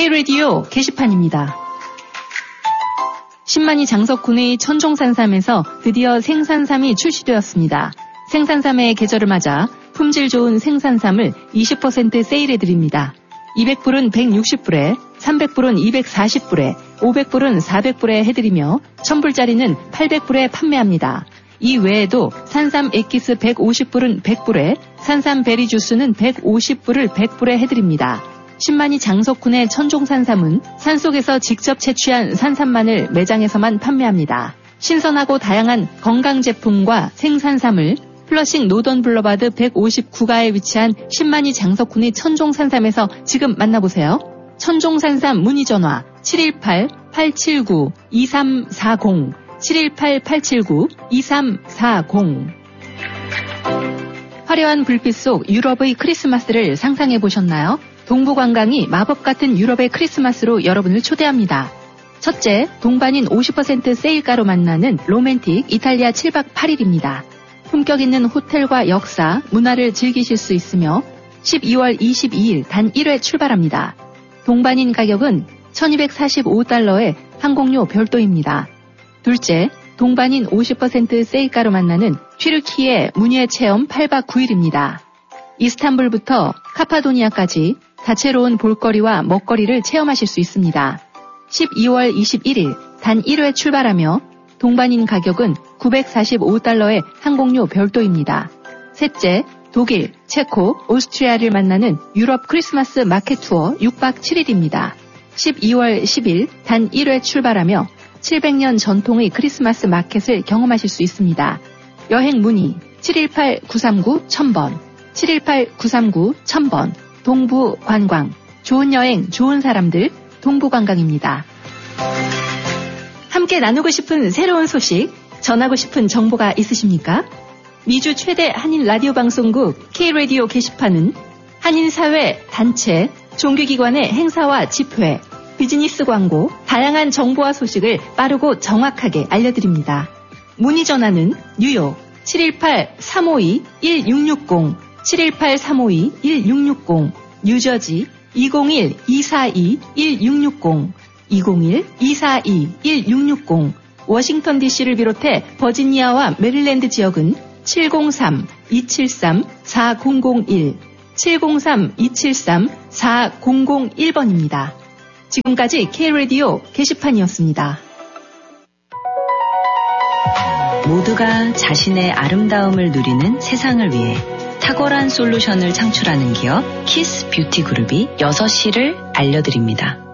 K-라디오 게시판입니다. 신만이 장석군의 천종산삼에서 드디어 생산삼이 출시되었습니다. 생산삼의 계절을 맞아 품질 좋은 생산삼을 20% 세일해드립니다. 200불은 160불에, 300불은 240불에, 500불은 400불에 해드리며 1000불짜리는 800불에 판매합니다. 이 외에도 산삼 액기스 150불은 100불에, 산삼 베리 주스는 150불을 100불에 해드립니다. 신만이 장석군의 천종산삼은 산속에서 직접 채취한 산삼만을 매장에서만 판매합니다. 신선하고 다양한 건강 제품과 생산삼을 플러싱 노던 블러바드 159가에 위치한 신만이 장석군의 천종산삼에서 지금 만나보세요. 천종산삼 문의전화 718-879-2340 718-879-2340. 화려한 불빛 속 유럽의 크리스마스를 상상해보셨나요? 동부관광이 마법 같은 유럽의 크리스마스로 여러분을 초대합니다. 첫째, 동반인 50% 세일가로 만나는 로맨틱 이탈리아 7박 8일입니다. 품격 있는 호텔과 역사, 문화를 즐기실 수 있으며 12월 22일 단 1회 출발합니다. 동반인 가격은 1245달러에 항공료 별도입니다. 둘째, 동반인 50% 세일가로 만나는 튀르키예 문예 체험 8박 9일입니다. 이스탄불부터 카파도니아까지 다채로운 볼거리와 먹거리를 체험하실 수 있습니다. 12월 21일 단 1회 출발하며 동반인 가격은 945달러의 항공료 별도입니다. 셋째, 독일, 체코, 오스트리아를 만나는 유럽 크리스마스 마켓 투어 6박 7일입니다. 12월 10일 단 1회 출발하며 700년 전통의 크리스마스 마켓을 경험하실 수 있습니다. 여행 문의 718-939-1000번, 718-939-1000번. 동부관광, 좋은 여행, 좋은 사람들, 동부관광입니다. 함께 나누고 싶은 새로운 소식, 전하고 싶은 정보가 있으십니까? 미주 최대 한인 라디오 방송국 K-라디오 게시판은 한인사회, 단체, 종교기관의 행사와 집회, 비즈니스 광고, 다양한 정보와 소식을 빠르고 정확하게 알려드립니다. 문의 전화는 뉴욕 718-352-1660, 718-352-1660, 뉴저지 201-242-1660, 201-242-1660, 워싱턴 DC를 비롯해 버지니아와 메릴랜드 지역은 703-273-4001, 703-273-4001번입니다. 지금까지 K-라디오 게시판이었습니다. 모두가 자신의 아름다움을 누리는 세상을 위해 탁월한 솔루션을 창출하는 기업 키스 뷰티 그룹이 6시를 알려드립니다.